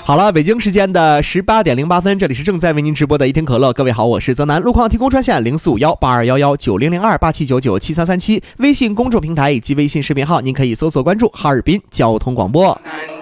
好了，北京时间的18点08分，这里是正在为您直播的一天可乐。各位好，我是泽南。路况提供专线04518211900287997337，微信公众平台以及微信视频号，您可以搜索关注哈尔滨交通广播。